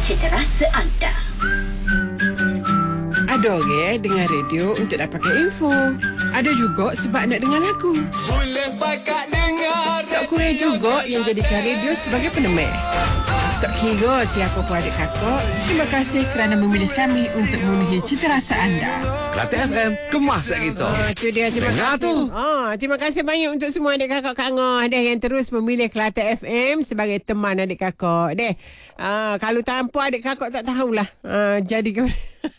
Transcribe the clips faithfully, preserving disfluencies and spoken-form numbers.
cita rasa anda. Ada orang dengar radio untuk nak pakai info. Ada juga sebab nak dengar lagu. Boleh bakat dengar. Tak kurang juga yang jadikan radio sebagai penemeh. Tak kira siapa pun adik kakak, terima kasih kerana memilih kami untuk memenuhi cita rasa anda. Kelate F M, kemas sak kita. Ah, tu dia, terima Dengar kasih. tu. Ah, terima kasih banyak untuk semua adik kakak Kak Ngah deh yang terus memilih Kelate F M sebagai teman adik kakak deh. Ah, kalau tanpa adik kakak tak tahulah. Ah, jadi ke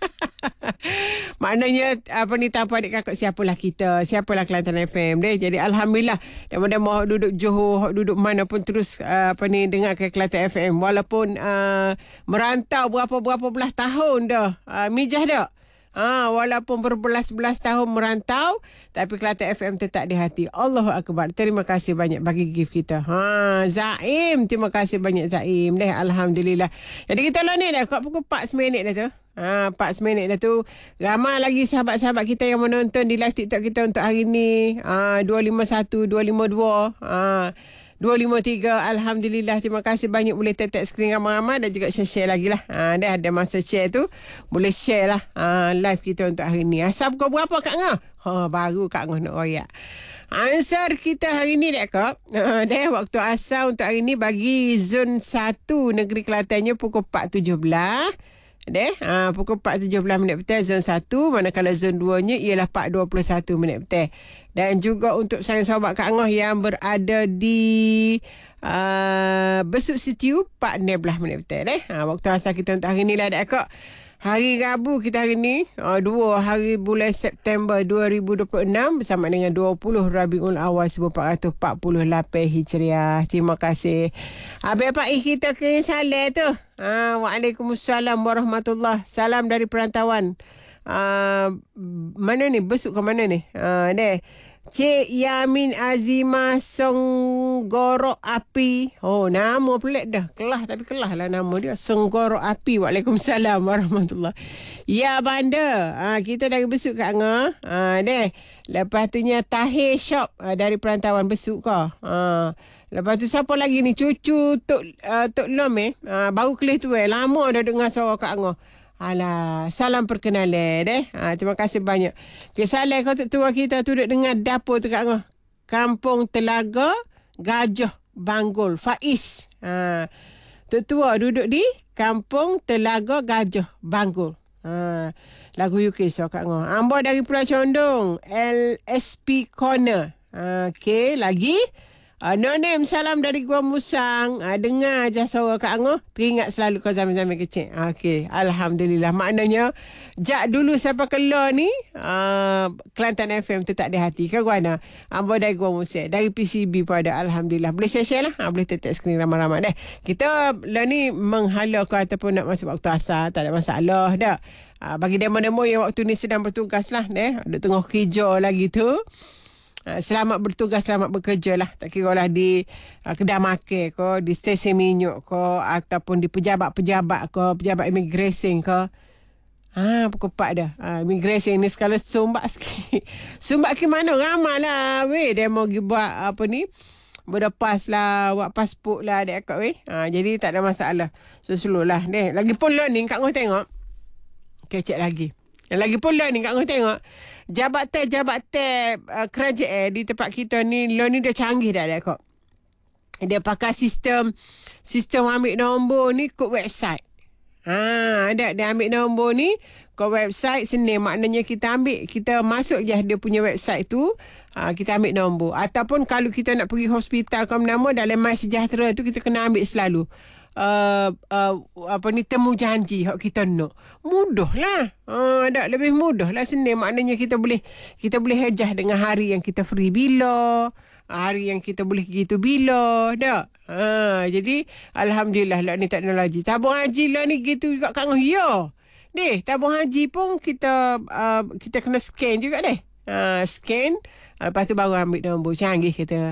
maknanya apa ni, tanpa adik kakak siapalah kita, siapalah Kelantan F M deh. Jadi alhamdulillah, daripada mau duduk Johor, duduk mana pun terus uh, apa ni dengar ke Kelantan F M walaupun uh, merantau berapa-berapa belas tahun dah. Uh, mijah dah. Ha, walaupun berbelas-belas tahun merantau, tapi Kelantan F M tetap di hati. Allahu Akbar. Terima kasih banyak bagi gift kita. Ha, Zaim, terima kasih banyak Zaim deh. Alhamdulillah. Jadi kita lah ni dah kat pukul empat seminit dah tu. Ha, empat seminit dah tu. Ramai lagi sahabat-sahabat kita yang menonton di live TikTok kita untuk hari ni. Ha, dua lima satu, dua lima dua. Ha, dua lima tiga. Alhamdulillah, terima kasih banyak. Boleh tetap skrin ramai-ramai dan juga share-share lagi lah. Ha, dah ada masa share tu, boleh share lah ha, live kita untuk hari ni. Asal pukul berapa Kak Ngah? Ha, baru Kak Ngah nak royak. Answer kita hari ni dek Kak. Ha, dah waktu asal untuk hari ni bagi zon satu Negeri Kelatannya pukul empat tujuh belas. Deh, ha, pukul empat tujuh belas minit petang zon satu, manakala zon dua nya ialah empat dua puluh satu minit petang. Dan juga untuk saya sahabat Kak Ngah yang berada di uh, Besut Sitiu empat enam belas minit petang deh. Ha, waktu asal kita untuk hari ni lah dek Kak. Hari Rabu kita hari ni, uh, dua hari bulan September dua ribu dua puluh enam bersama dengan dua puluh Rabiul Awal seribu empat ratus empat puluh lapan Hijriah. Terima kasih. Habis Pak Ih kita ke salam tu. Ah, Waalaikumsalam warahmatullahi. Salam dari perantauan. Ah, mana ni? Besuk ke mana ni? Ah, deh. Cik Yamin Azimah Senggorok Api. Oh, nama pelik dah. Kelah tapi kelah lah nama dia. Senggorok Api. Waalaikumsalam warahmatullahi. Ya banda. Ha, kita dari Besuk Kak Ngah. Ha, deh. Lepas tu nya Tahir Shop ha, dari perantauan Besuk kau. Ha. Lepas tu siapa lagi ni? Cucu Tok, uh, Tok Lom eh. Ha, baru kelih tu eh. Lama dah dengar suara Kak Ngah. Alah, salam perkenalan deh. Ha, terima kasih banyak. Okay, salam kau tua kita tu duduk dengar dapur tu Kak Ngah. Kampung Telaga, Gajah, Banggul, Faiz. Ha, tua duduk di Kampung Telaga, Gajah, Banggul. Ha, lagu U K so Kak Ngah. Ambo dari Pulau Condong, L S P Corner. Ha, okay, lagi. Uh, no name, salam dari Gua Musang. Uh, dengar je suara Kak Ngah, teringat selalu kau zaman-zaman kecil. Uh, Okey, alhamdulillah. Maknanya jak dulu sampai keluar ni uh, Kelantan F M tetap di hati. Kau Guana, ambo dari Gua Musang, dari P C B pun ada, alhamdulillah. Boleh share-share lah. Uh, boleh tetap skrin ramai-ramai dah. Kita lah ni menghala kau ataupun nak masuk waktu asal, tak ada masalah dah. Uh, bagi demo-demo yang waktu ni sedang bertugas lah deh, duk tengah kerja lagi tu. Selamat bertugas, selamat bekerja lah. Tak kira lah di uh, kedai makan ke, di stesen minyak ke, ataupun di pejabat-pejabat ke, pejabat imigresen ke. Ha, pukul empat dah. Ha, imigresen ni sekali sumbak sikit. Sumbak ke mana? Ramai lah. Weh, dia mau pergi buat apa ni? Berdepas lah, buat pasport lah dek akak weh. Ha, jadi tak ada masalah. So, slow lah. Deh. Lagipun learning, Kak Ngah tengok. Kecek lagi. Dan lagi pula ni Kak Ngah tengok, jabatan-jabatan uh, kerajaan di tempat kita ni, lo ni dah canggih dah dah kok. Dia pakai sistem sistem ambil nombor ni kod website. Ha, ada dia ambil nombor ni kod website senang. Maknanya kita ambil, kita masuk je dia punya website tu, ha, kita ambil nombor. Ataupun kalau kita nak pergi hospital ke nama dalam MySejahtera tu, kita kena ambil selalu Uh, uh, apa ni, temu janji hak kita nak. Mudah lah. Uh, tak lebih mudah lah, senang. Maknanya kita boleh kita boleh hejah dengan hari yang kita free bila, hari yang kita boleh gitu bila, tak? Uh, jadi alhamdulillah lah ni teknologi. Tabung haji lah ni gitu juga Kak Ngah. Ya. Deh, tabung haji pun kita uh, kita kena scan juga deh. Uh, scan. Lepas tu baru ambil nombor. Canggih kita.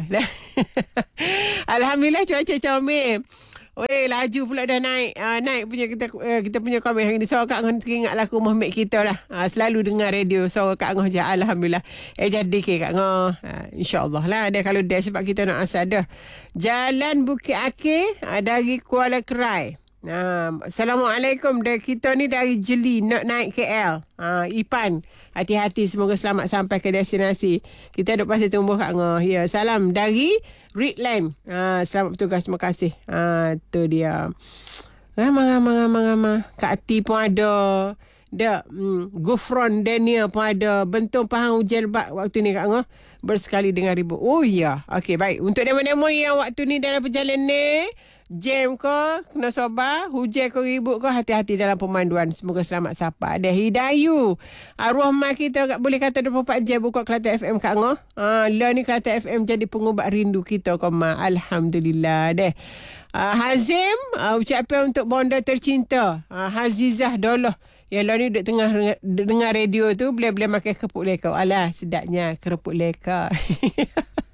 Alhamdulillah cuaca comel. Weh, laju pula dah naik. Uh, naik punya kita uh, kita punya komen hari ni. Suara Kak Ngah teringatlah rumah mek kita lah. Uh, selalu dengar radio suara Kak Ngah je. Alhamdulillah. Eh, jadi ke Kak Ngah. Uh, InsyaAllah lah. Dia kalau dia sebab kita nak asal dah. Jalan Bukit Akir uh, dari Kuala Kerai. Uh, Assalamualaikum. Dari kita ni dari Jeli nak naik K L. Uh, Ipan. Hati-hati, semoga selamat sampai ke destinasi. Kita duduk pasir tumbuh Kak Ngah. Ya, salam dari Redland. Uh, selamat bertugas. Terima kasih. Uh, tu dia. Ramai, ramai, ramai, ramai. Kak Ati pun ada. Dak, hmm, Gufron Daniel pun ada. Bentung Pahang hujan lebat waktu ni Kak Ngah. Bersekali dengan ribut. Oh ya. Okey, baik. Untuk demo-demo yang waktu ni dalam perjalanan ni, jam ke, kena sobar, hujan ke, ribut ke, hati-hati dalam pemanduan. Semoga selamat sampai. Ada Hidayu. Arwah mak kita boleh kata dua puluh empat jam buka Kelantan F M Kak Ngah. Ah, lah ni Kelantan F M jadi pengubat rindu kita kau mak. Alhamdulillah deh. Uh, Hazim, uh, ucapan untuk bonda tercinta. Uh, Hazizah Doloh. Yang lah ni duduk tengah dengar radio tu, boleh-boleh makan kerupuk leka. Alah, sedapnya kerupuk leka.